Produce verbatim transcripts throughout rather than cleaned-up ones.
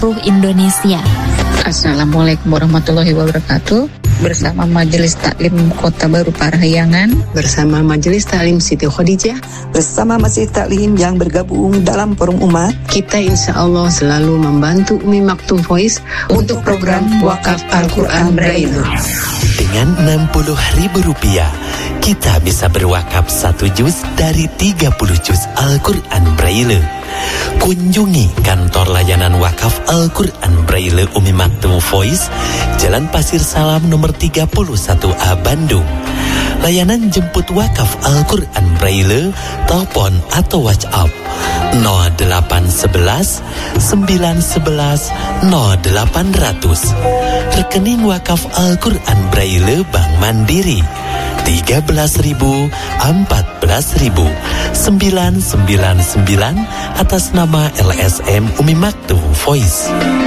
seluruh Indonesia. Assalamualaikum warahmatullahi wabarakatuh. Bersama Majelis Taklim Kota Baru Parahyangan, bersama Majelis Taklim Siti Khadijah, bersama Majelis Taklim yang bergabung dalam forum umat, kita insya Allah selalu membantu Umi Maktum Voice untuk program Wakaf Al-Quran Braille. Dengan enam puluh ribu rupiah, kita bisa berwakaf satu juz dari tiga puluh juz Al-Quran Braille. Kunjungi kantor layanan wakaf Al-Quran Braille Umi Maktum Voice, Jalan Pasir Salam nomor tiga puluh satu A Bandung. Layanan jemput wakaf Al-Quran Braille, telepon atau WhatsApp nol delapan satu satu sembilan satu satu nol delapan ratus. Rekening wakaf Al-Quran Braille Bank Mandiri tiga belas ribu, empat belas ribu, sembilan sembilan sembilan atas nama L S M Umi Maktum Voice.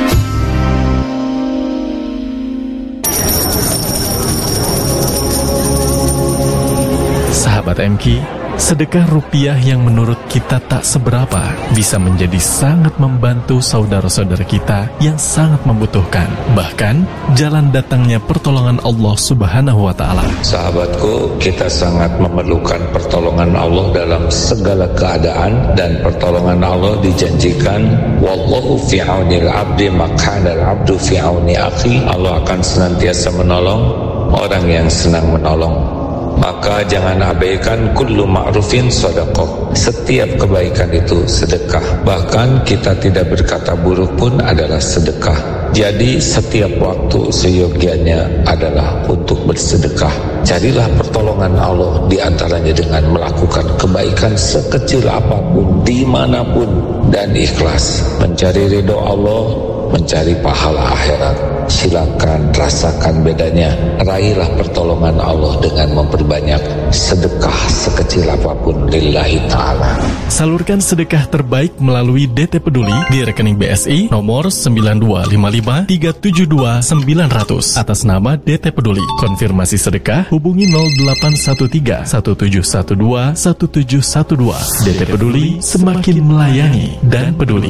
Sahabat M K, sedekah rupiah yang menurut kita tak seberapa bisa menjadi sangat membantu saudara-saudara kita yang sangat membutuhkan. Bahkan, jalan datangnya pertolongan Allah Subhanahu wa Ta'ala. Sahabatku, kita sangat memerlukan pertolongan Allah dalam segala keadaan, dan pertolongan Allah dijanjikan, wallahu fi aunil abdi makana al-abdu fi auni akhi. Allah akan senantiasa menolong orang yang senang menolong. Maka jangan abaikan kullu ma'rufin sedekah. Setiap kebaikan itu sedekah. Bahkan kita tidak berkata buruk pun adalah sedekah. Jadi setiap waktu seyogianya adalah untuk bersedekah. Carilah pertolongan Allah di antaranya dengan melakukan kebaikan sekecil apapun, dimanapun, dan ikhlas. Mencari ridho Allah, mencari pahala akhirat. Silakan rasakan bedanya. Raihlah pertolongan Allah dengan memperbanyak sedekah sekecil apapun lillahi ta'ala. Salurkan sedekah terbaik melalui D T Peduli di rekening B S I nomor sembilan dua lima lima tiga tujuh dua sembilan nol nol atas nama D T Peduli. Konfirmasi sedekah hubungi nol delapan satu tiga satu tujuh satu dua satu tujuh satu dua. D T Peduli, semakin melayani dan peduli.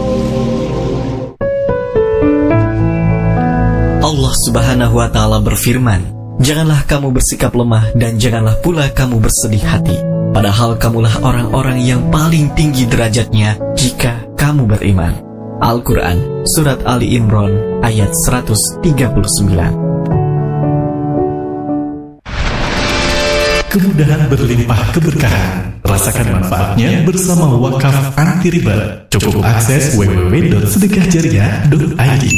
Allah Subhanahu wa Ta'ala berfirman, janganlah kamu bersikap lemah dan janganlah pula kamu bersedih hati, padahal kamulah orang-orang yang paling tinggi derajatnya jika kamu beriman. Al-Quran Surat Ali Imran ayat seratus tiga puluh sembilan. Kemudahan berlimpah keberkahan. Rasakan manfaatnya bersama Wakaf Anti Riba. Cukup akses w w w titik sedekahjariah titik i d.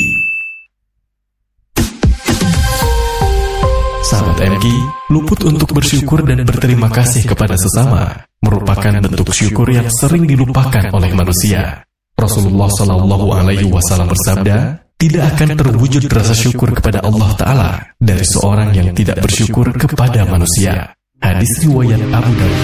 Sahabat M K, luput untuk bersyukur dan berterima kasih kepada sesama merupakan bentuk syukur yang sering dilupakan oleh manusia. Rasulullah Shallallahu Alaihi Wasallam bersabda, tidak akan terwujud rasa syukur kepada Allah Ta'ala dari seorang yang tidak bersyukur kepada manusia. Hadis riwayat Abu Dawud.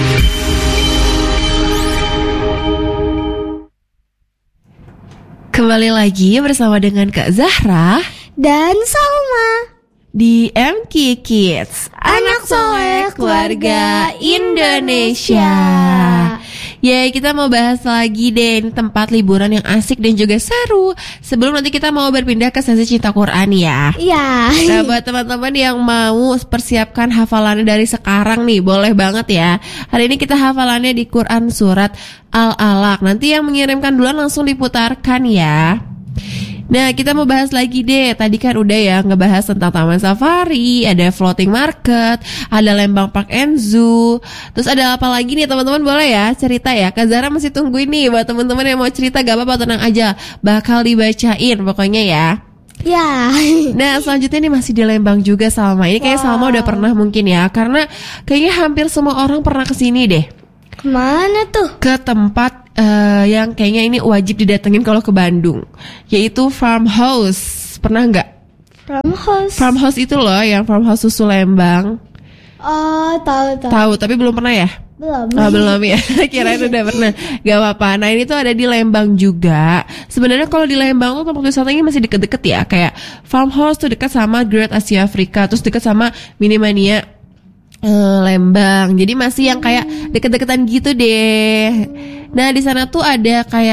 Kembali lagi bersama dengan Kak Zahra dan Salma di M K Kids, Anak Soleh Keluarga Indonesia. Ya, kita mau bahas lagi deh tempat liburan yang asik dan juga seru. Sebelum nanti kita mau berpindah ke sesi cinta Quran ya. Iya. Nah, buat teman-teman yang mau persiapkan hafalannya dari sekarang nih, boleh banget ya. Hari ini kita hafalannya di Quran surat Al-Alaq. Nanti yang mengirimkan duluan langsung diputarkan ya. Nah, kita mau bahas lagi deh. Tadi kan udah ya ngebahas tentang Taman Safari, ada Floating Market, ada Lembang Park and Zoo. Terus ada apa lagi nih teman-teman, boleh ya cerita ya. Kak Zara masih tungguin nih buat teman-teman yang mau cerita, gak apa-apa, tenang aja. Bakal dibacain pokoknya ya. Ya. Nah, selanjutnya nih masih di Lembang juga Salma. Ini kayaknya Salma udah pernah mungkin ya, karena kayaknya hampir semua orang pernah kesini deh. Kemana tuh? Ke tempat uh, yang kayaknya ini wajib didatengin kalau ke Bandung, yaitu Farmhouse. Pernah nggak? Farmhouse. Farmhouse itu loh, yang Farmhouse Susu Lembang. Oh, tahu tahu. Tahu, tapi belum pernah ya? Belum. Oh, belum ya. Kirain udah pernah. Gak apa-apa. Nah, ini tuh ada di Lembang juga. Sebenarnya kalau di Lembang tuh tempat wisatanya masih deket-deket ya. Kayak Farmhouse tuh dekat sama Great Asia Afrika, terus dekat sama Minimania Uh, Lembang, jadi masih yang kayak deket-deketan gitu deh. Nah, di sana tuh ada kayak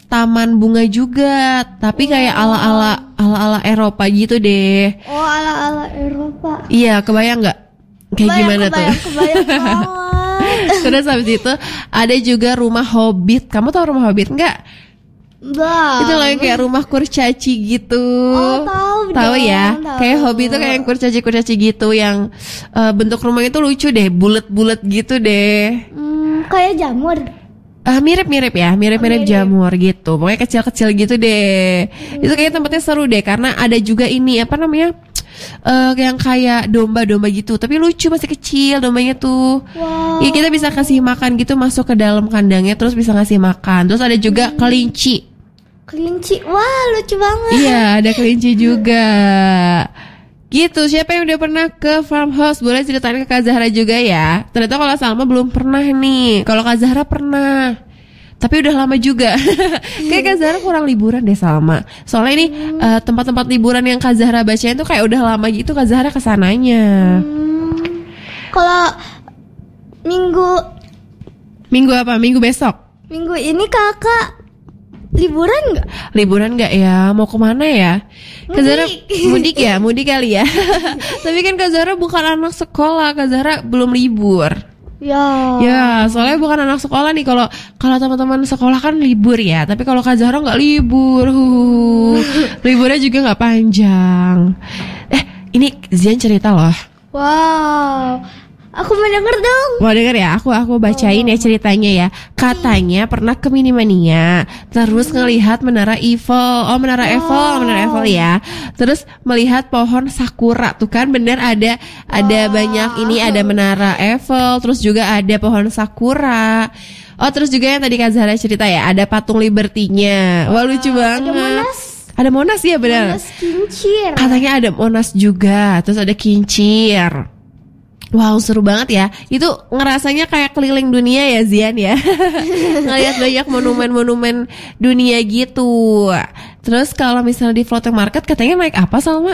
taman bunga juga, tapi kayak ala-ala ala-ala Eropa gitu deh. Oh, ala-ala Eropa. Iya, kebayang nggak? Kayak Kebayang, gimana kebayang, tuh? kebayang banget. Terus habis itu ada juga rumah Hobbit. Kamu tahu rumah Hobbit nggak? Bang. Itu loh yang kayak rumah kurcaci gitu. Oh, tahu Tahu dong, ya? tahu. Kayak Hobbit itu kayak yang kurcaci-kurcaci gitu yang uh, bentuk rumahnya tuh lucu deh, bulat-bulat gitu deh. Hmm, kayak jamur. Uh, mirip-mirip ya, mirip-mirip Mirip. jamur gitu. Pokoknya kecil-kecil gitu deh. Hmm. Itu kayaknya tempatnya seru deh karena ada juga ini apa namanya? Uh, yang kayak domba-domba gitu, tapi lucu, masih kecil dombanya tuh. Wow. Ya, kita bisa kasih makan gitu, masuk ke dalam kandangnya terus bisa ngasih makan. Terus ada juga Hmm. kelinci. Kelinci, wah lucu banget. Iya, ada kelinci juga. Gitu, siapa yang udah pernah ke farmhouse? Boleh ceritain ke Kak Zahra juga ya. Ternyata kalau Salma belum pernah nih. Kalau Kak Zahra pernah, tapi udah lama juga. Kayak Kak Zahra kurang liburan deh Salma. Soalnya ini hmm. uh, tempat-tempat liburan yang Kak Zahra bacain tuh kayak udah lama gitu Kak Zahra kesananya. Hmm. Kalau minggu Minggu apa? Minggu besok? Minggu ini kakak liburan nggak? Liburan nggak ya? Mau kemana ya? Kak Zahra mudik ya? Mudik kali ya? Tapi kan Kak Zahra bukan anak sekolah. Kak Zahra belum libur. Ya. Ya, soalnya bukan anak sekolah nih. Kalau kalau teman-teman sekolah kan libur ya. Tapi kalau Kak Zahra nggak libur. Huh. Liburnya juga nggak panjang. Eh, ini Zian cerita loh. Wow. Aku mau denger dong. Mau denger ya? Aku aku bacain ya ceritanya ya. Katanya pernah ke Minimania, terus ngelihat menara Eiffel. Oh, menara Eiffel, menara Eiffel ya. Terus melihat pohon sakura. Tuh kan bener ada ada banyak ini, ada menara Eiffel, terus juga ada pohon sakura. Oh, terus juga yang tadi Kak Zahra cerita ya, ada patung Liberty-nya. Wah, lucu banget. Ada Monas. Ada Monas ya, benar. Monas kincir. Katanya ada Monas juga, terus ada kincir. Wow, seru banget ya. Itu ngerasanya kayak keliling dunia ya Zian ya. Ngeliat banyak monumen-monumen dunia gitu. Terus kalau misalnya di floating market katanya naik apa Salma?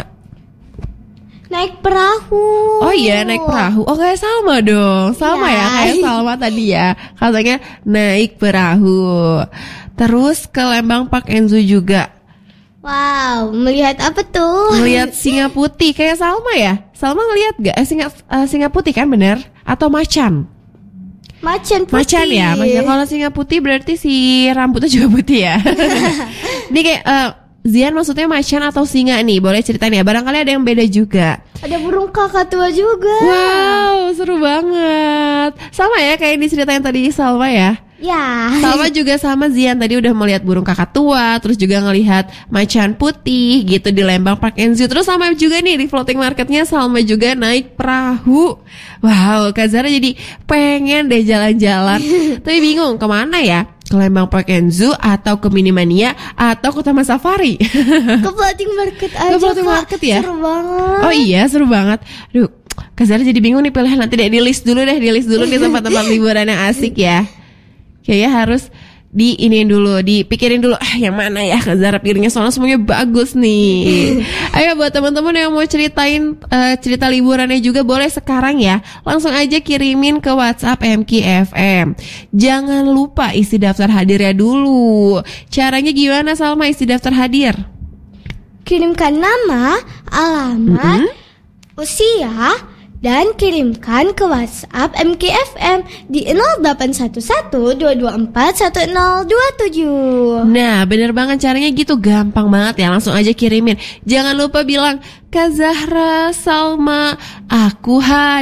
Naik perahu. Oh iya, naik perahu. Oh, kayak Salma dong. Sama ya, ya kayak Salma tadi ya. Katanya naik perahu. Terus ke Lembang Park and Zoo juga. Wow, melihat apa tuh? Melihat singa putih kayak Salma ya? Salma ngelihat gak eh, singa uh, singa putih kan bener? Atau macan? Macan putih. Macan ya, macan. Kalau singa putih berarti si rambutnya juga putih ya. Ini kayak uh, Zian maksudnya macan atau singa nih? Boleh ceritain ya, barangkali ada yang beda juga. Ada burung kakak tua juga. Wow, seru banget. Sama ya kayak yang diceritain tadi Salma ya? Ya. Salma juga sama Zian tadi udah melihat burung kakak tua, terus juga ngelihat macan putih gitu di Lembang Park and Zoo. Terus sama juga nih di floating marketnya Salma juga naik perahu. Wow, Kak Zahra jadi pengen deh jalan-jalan. Tapi bingung kemana ya? Ke Lembang Park and Zoo atau ke Minimania atau ke Taman Safari? Ke floating market aja. Ke floating market ya? Seru banget. Oh iya, seru banget. Aduh, Kak Zahra jadi bingung nih pilihan, nanti deh di list dulu deh, di list dulu nih tempat-tempat liburan yang asik ya. Kayaknya harus di iniin dulu, dipikirin dulu ah yang mana ya Kak Zahra pilihnya, soalnya semuanya bagus nih. Ayo buat teman-teman yang mau ceritain uh, cerita liburannya juga boleh sekarang ya. Langsung aja kirimin ke WhatsApp M K F M. Jangan lupa isi daftar hadirnya dulu. Caranya gimana Salma isi daftar hadir? Kirimkan nama, alamat, mm-hmm. usia, dan kirimkan ke WhatsApp M K F M di nol delapan satu satu dua dua empat satu nol dua tujuh. Nah, bener banget caranya gitu, gampang banget ya. Langsung aja kirimin. Jangan lupa bilang Kak Zahra, Salma, aku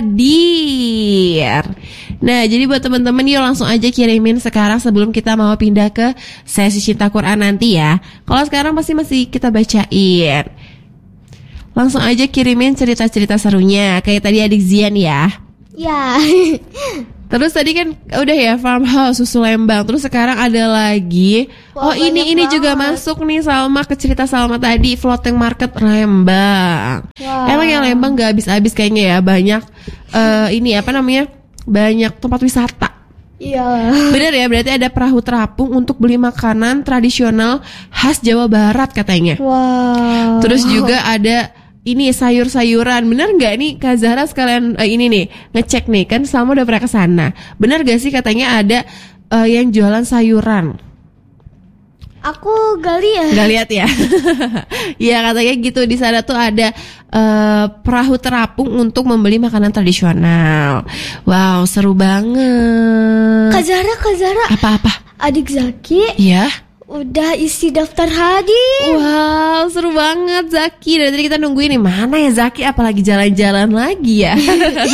hadir. Nah, jadi buat teman-teman yuk langsung aja kirimin sekarang sebelum kita mau pindah ke sesi Cinta Quran nanti ya. Kalau sekarang pasti masih kita bacain. Langsung aja kirimin cerita-cerita serunya kayak tadi adik Zian ya. Ya. Terus tadi kan udah ya farmhouse susu Lembang. Terus sekarang ada lagi. Wah, oh ini ini banget. Juga masuk nih Salma ke cerita Salma tadi, floating market Lembang. Wow. Emang yang Lembang gak habis-habis kayaknya ya, banyak uh, ini apa namanya, banyak tempat wisata. Iya. Bener ya, berarti ada perahu terapung untuk beli makanan tradisional khas Jawa Barat katanya. Wow. Terus juga ada ini sayur-sayuran. Bener nggak nih Kak Zahra sekalian uh, ini nih ngecek nih kan Salma udah pernah kesana. Bener gak sih katanya ada uh, yang jualan sayuran? Aku gak lihat. Gak lihat ya? Iya katanya gitu, di sana tuh ada uh, perahu terapung untuk membeli makanan tradisional. Wow, seru banget. Kak Zahra, Kak Zahra. Apa-apa? Adik Zaki. Iya. Udah isi daftar hadir. Wow, seru banget Zaki. Dari tadi kita nungguin nih, mana ya Zaki, apalagi jalan-jalan lagi ya.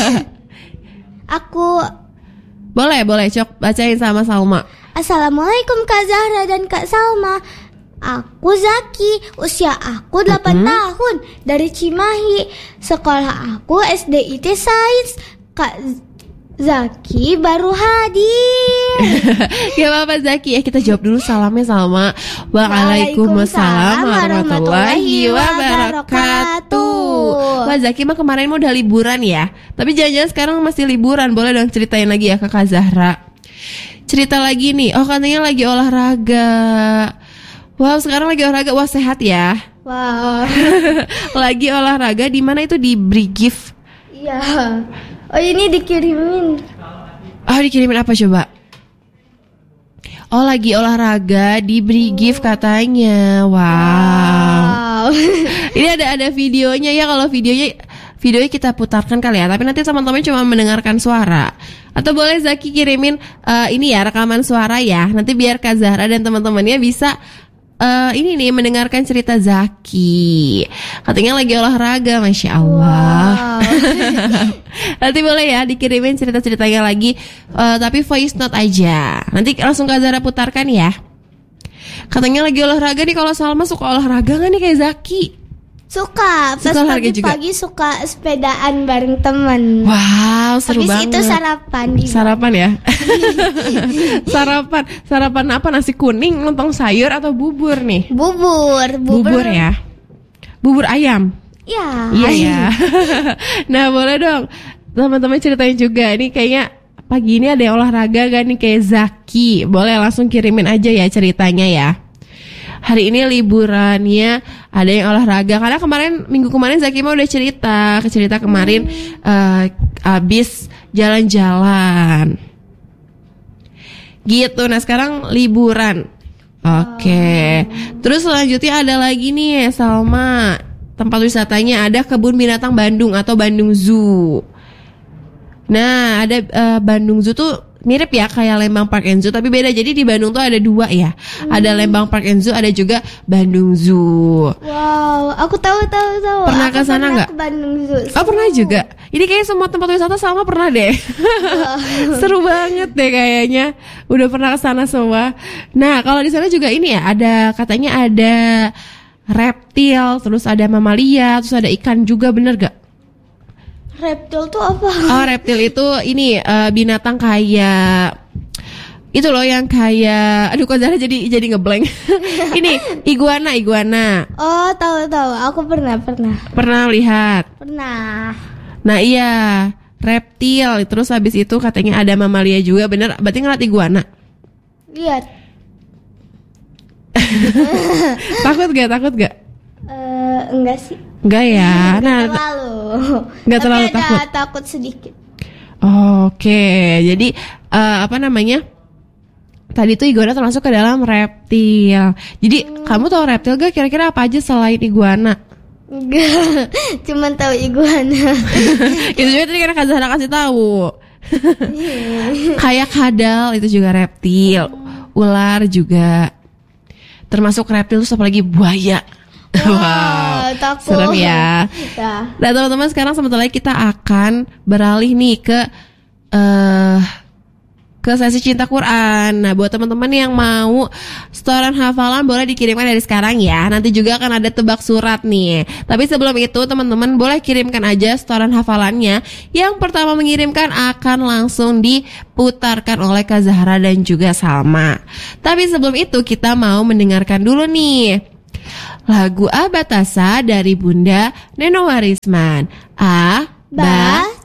Aku. Boleh, boleh, cok bacain sama Salma. Assalamualaikum Kak Zahra dan Kak Salma. Aku Zaki, usia aku delapan Mm-hmm. tahun, dari Cimahi. Sekolah aku S D I T Sains. Kak Zaki baru hadir. Gak apa-apa Zaki, ya kita jawab dulu salamnya Salma. Waalaikumsalam warahmatullahi wabarakatuh. Wah Zaki mah kemarin mau udah liburan ya, tapi jangan-jangan sekarang masih liburan. Boleh dong ceritain lagi ya ke Kak Zahra. Cerita lagi nih, oh katanya lagi olahraga. Wow, sekarang lagi olahraga, wah sehat ya. Wow. Lagi olahraga di mana itu, di Brigif? Iya. Oh ini dikirimin. Oh dikirimin apa coba? Oh lagi olahraga di Brigif katanya. Wow. Wow. Ini ada ada videonya ya, kalau videonya videonya kita putarkan kali ya, tapi nanti teman-teman cuma mendengarkan suara. Atau boleh Zaki kirimin uh, ini ya rekaman suara ya, nanti biar Kak Zahra dan teman-temannya bisa uh, ini nih mendengarkan cerita Zaki. Katanya lagi olahraga, Masya Allah. Wow. Nanti boleh ya dikirimin cerita-ceritanya lagi, uh, tapi voice note aja. Nanti langsung Kak Zahra putarkan ya. Katanya lagi olahraga nih. Kalau Salma suka olahraga gak nih kayak Zaki? Suka, pas Suka olahraga juga? pagi-pagi suka sepedaan bareng teman. Wow, seru Habis banget. itu sarapan di Sarapan ya? Sarapan, sarapan apa? Nasi kuning, lontong sayur atau bubur nih? Bubur, bubur, Bubur ya? Bubur ayam? Ya. Iya ya. Nah boleh dong teman-teman ceritain juga. Ini kayaknya pagi ini ada yang olahraga gak nih kayak Zaki? Boleh langsung kirimin aja ya ceritanya ya. Hari ini liburannya ada yang olahraga, karena kemarin minggu kemarin Zaki mah udah cerita, cerita kemarin uh, abis jalan-jalan gitu. Nah sekarang liburan. Oke, okay. Terus selanjutnya ada lagi nih Salma, tempat wisatanya ada Kebun Binatang Bandung atau Bandung Zoo. Nah ada uh, Bandung Zoo tuh mirip ya kayak Lembang Park and Zoo, tapi beda. Jadi di Bandung tuh ada dua ya. Hmm. Ada Lembang Park and Zoo, ada juga Bandung Zoo. Wow, aku tahu tahu tahu. Pernah ke sana nggak? Bandung Zoo. Oh pernah juga. Ini kayak semua tempat wisata sama pernah deh. Wow. Seru banget deh kayaknya. Udah pernah ke sana semua. Nah kalau di sana juga ini ya, ada katanya ada reptil, terus ada mamalia, terus ada ikan juga, bener gak? Reptil tuh apa? Oh reptil itu ini uh, binatang kayak itu loh yang kayak, aduh kok Zahra jadi jadi ngeblank. Ini iguana, iguana. Oh tahu tahu, aku pernah pernah. Pernah lihat? Pernah. Nah iya reptil, terus habis itu katanya ada mamalia juga, bener? Berarti ngeliat iguana? Lihat. Takut gak? Takut gak? Uh, enggak sih. Enggak ya. Nah, terlalu. Enggak terlalu Tapi ada takut. takut sedikit. Oke, jadi uh, apa namanya? Tadi tuh iguana termasuk ke dalam reptil. Jadi hmm. kamu tahu reptil gak kira-kira apa aja selain iguana? Enggak, cuman tahu iguana. Itu juga tadi karena Kak Zahra kasih tahu. Kayak kadal itu juga reptil. Ular juga. Termasuk reptil itu apalagi buaya. Wow, wow, takut. serem ya. Ya. Nah teman-teman sekarang sebentar lagi kita akan beralih nih ke uh, ke sesi cinta Quran. Nah buat teman-teman yang mau setoran hafalan boleh dikirimkan dari sekarang ya. Nanti juga akan ada tebak surat nih. Tapi sebelum itu teman-teman boleh kirimkan aja setoran hafalannya. Yang pertama mengirimkan akan langsung diputarkan oleh Kak Zahra dan juga Salma. Tapi sebelum itu kita mau mendengarkan dulu nih lagu Abatasa dari Bunda Neno Warisman. A, Ba,